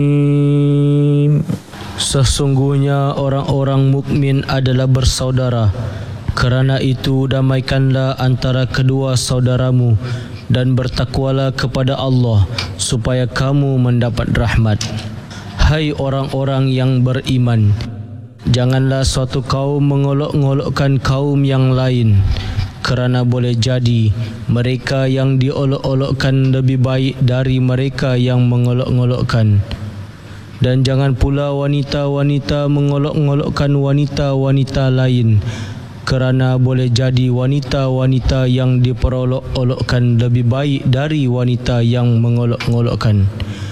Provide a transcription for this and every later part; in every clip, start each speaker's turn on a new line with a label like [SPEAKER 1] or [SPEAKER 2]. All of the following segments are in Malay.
[SPEAKER 1] Sesungguhnya orang-orang mukmin adalah bersaudara. Kerana itu damaikanlah antara kedua saudaramu dan bertakwalah kepada Allah supaya kamu mendapat rahmat. Hai orang-orang yang beriman, janganlah suatu kaum mengolok-olokkan kaum yang lain, kerana boleh jadi mereka yang diolok-olokkan lebih baik dari mereka yang mengolok-olokkan. Dan jangan pula wanita-wanita mengolok-olokkan wanita-wanita lain, kerana boleh jadi wanita-wanita yang diperolok-olokkan lebih baik dari wanita yang mengolok-olokkan.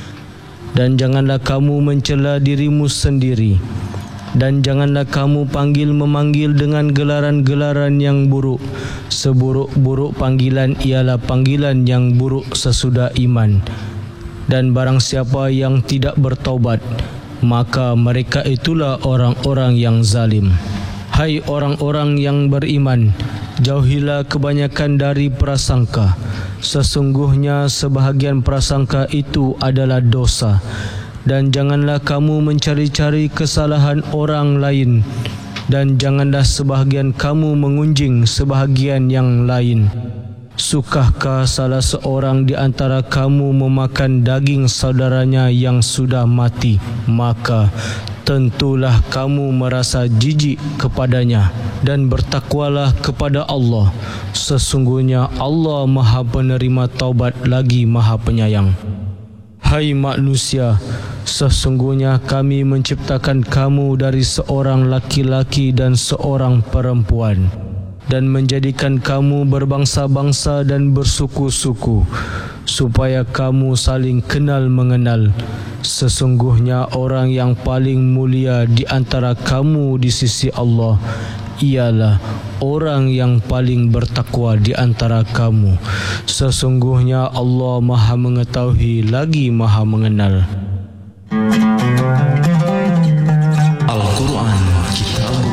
[SPEAKER 1] Dan janganlah kamu mencela dirimu sendiri, dan janganlah kamu memanggil dengan gelaran-gelaran yang buruk. Seburuk-buruk panggilan ialah panggilan yang buruk sesudah iman. Dan barang siapa yang tidak bertaubat, maka mereka itulah orang-orang yang zalim. Hai orang-orang yang beriman, jauhilah kebanyakan dari prasangka. Sesungguhnya sebahagian prasangka itu adalah dosa. Dan janganlah kamu mencari-cari kesalahan orang lain, dan janganlah sebahagian kamu mengunjing sebahagian yang lain. Sukahkah salah seorang di antara kamu memakan daging saudaranya yang sudah mati? Maka tentulah kamu merasa jijik kepadanya, dan bertakwalah kepada Allah. Sesungguhnya Allah Maha Penerima Taubat lagi Maha Penyayang. Hai manusia, sesungguhnya kami menciptakan kamu dari seorang laki-laki dan seorang perempuan, dan menjadikan kamu berbangsa-bangsa dan bersuku-suku, supaya kamu saling kenal mengenal. Sesungguhnya orang yang paling mulia di antara kamu di sisi Allah ialah orang yang paling bertakwa di antara kamu. Sesungguhnya Allah Maha Mengetahui lagi Maha Mengenal.